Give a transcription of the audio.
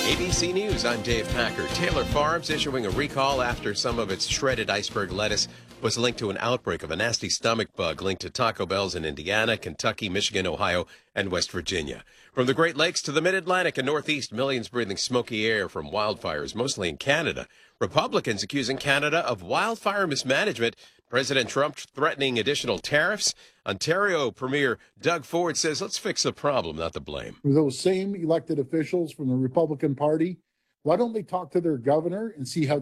ABC News, I'm Dave Packer. Taylor Farms issuing a recall after some of its shredded iceberg lettuce was linked to an outbreak of a nasty stomach bug linked to Taco Bell's in Indiana, Kentucky, Michigan, Ohio, and West Virginia. From the Great Lakes to the Mid-Atlantic and Northeast, millions breathing smoky air from wildfires, mostly in Canada. Republicans accusing Canada of wildfire mismanagement. President Trump threatening additional tariffs. Ontario Premier Doug Ford says, let's fix the problem, not the blame. Those same elected officials from the Republican Party, why don't they talk to their governor and see how